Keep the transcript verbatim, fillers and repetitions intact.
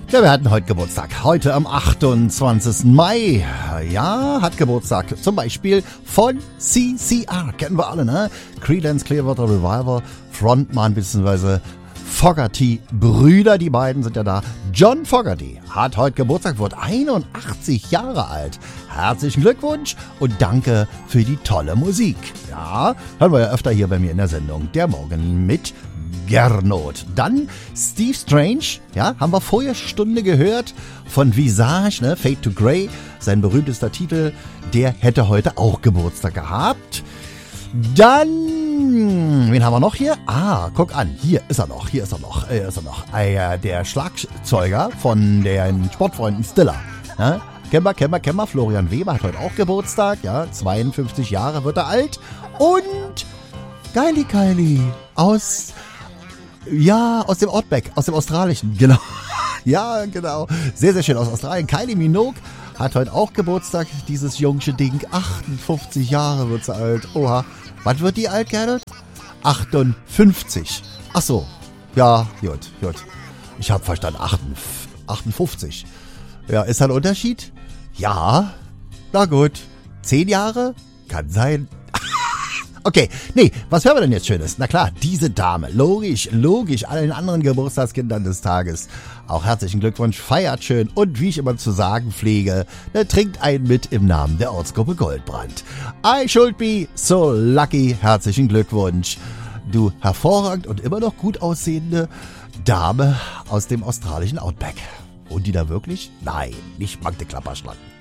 Ja, wir hatten heute Geburtstag. Heute am achtundzwanzigsten Mai. Ja, hat Geburtstag. Zum Beispiel von C C R. Kennen wir alle, ne? Creedence Clearwater Revival. Frontman bzw. Fogerty-Brüder, die beiden sind ja da. John Fogerty hat heute Geburtstag, wird einundachtzig Jahre alt. Herzlichen Glückwunsch und danke für die tolle Musik. Ja, hören wir ja öfter hier bei mir in der Sendung. Der Morgen mit Gernot. Dann Steve Strange, ja, haben wir vorher Stunde gehört von Visage, ne, Fade to Grey, sein berühmtester Titel, der hätte heute auch Geburtstag gehabt. Dann, wen haben wir noch hier? Ah, guck an, hier ist er noch, hier ist er noch, hier ist er noch. Äh, der Schlagzeuger von den Sportfreunden Stiller, ne? Kennen wir, kennen wir, kennen wir. Florian Weber hat heute auch Geburtstag, ja, zweiundfünfzig Jahre wird er alt. Und Kylie Kylie aus... Ja, aus dem Outback, aus dem Australischen, genau. Ja, genau. Sehr, sehr schön aus Australien. Kylie Minogue hat heute auch Geburtstag, dieses jungsche Ding. achtundfünfzig Jahre wird sie alt. Oha. Wann wird die alt, Gernot? achtundfünfzig. Ach so. Ja, gut, gut. Ich habe verstanden, achtundfünfzig. Ja, ist da ein Unterschied? Ja. Na gut. Zehn Jahre? Kann sein. Okay, nee, was hören wir denn jetzt Schönes? Na klar, diese Dame, logisch, logisch, allen anderen Geburtstagskindern des Tages. Auch herzlichen Glückwunsch, feiert schön und wie ich immer zu sagen pflege, ne, trinkt einen mit im Namen der Ortsgruppe Goldbrand. I should be so lucky, herzlichen Glückwunsch. Du hervorragend und immer noch gut aussehende Dame aus dem australischen Outback. Und die da wirklich? Nein, nicht Magde Klapperschlangen.